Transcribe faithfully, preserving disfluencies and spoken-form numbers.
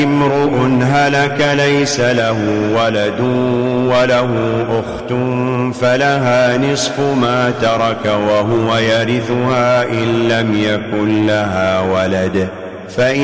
امرؤ هلك ليس له ولد وله أخت فلها نصف ما ترك وهو يرثها إن لم يكن لها ولد فإن